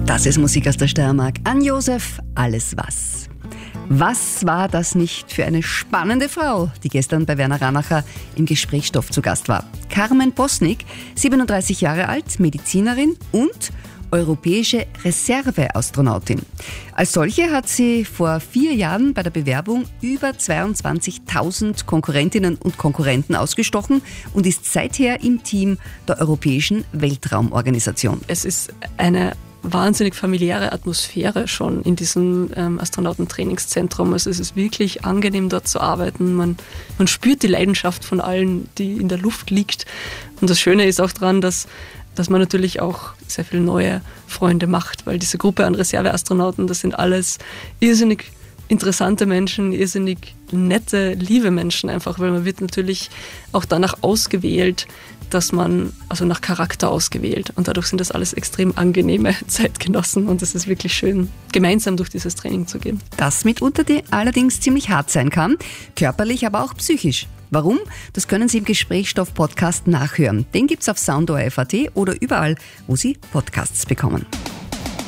Das ist Musik aus der Steiermark. An Josef, alles was. Was war das nicht für eine spannende Frau, die gestern bei Werner Ranacher im Gesprächsstoff zu Gast war. Carmen Bosnik, 37 Jahre alt, Medizinerin und europäische Reserveastronautin. Als solche hat sie vor 4 Jahren bei der Bewerbung über 22.000 Konkurrentinnen und Konkurrenten ausgestochen und ist seither im Team der Europäischen Weltraumorganisation. Es ist eine wahnsinnig familiäre Atmosphäre schon in diesem Astronautentrainingszentrum. Also es ist wirklich angenehm, dort zu arbeiten. Man spürt die Leidenschaft von allen, die in der Luft liegt. Und das Schöne ist auch daran, dass man natürlich auch sehr viele neue Freunde macht, weil diese Gruppe an Reserveastronauten, das sind alles irrsinnig interessante Menschen, irrsinnig nette, liebe Menschen einfach, weil man wird natürlich auch danach ausgewählt, also nach Charakter ausgewählt. Und dadurch sind das alles extrem angenehme Zeitgenossen und es ist wirklich schön, gemeinsam durch dieses Training zu gehen. Das mitunter allerdings ziemlich hart sein kann, körperlich, aber auch psychisch. Warum? Das können Sie im Gesprächsstoff-Podcast nachhören. Den gibt's auf soundor.at oder überall, wo Sie Podcasts bekommen.